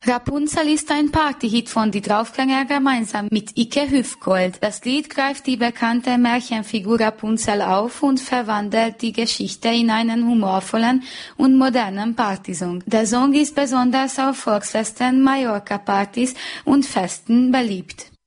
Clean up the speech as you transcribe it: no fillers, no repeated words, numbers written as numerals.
Rapunzel ist ein Partyhit von Die Draufgänger gemeinsam mit Ike Hüfgold. Das Lied greift die bekannte Märchenfigur Rapunzel auf und verwandelt die Geschichte in einen humorvollen und modernen Partysong. Der Song ist besonders auf Volksfesten, Mallorca-Partys und Festen beliebt.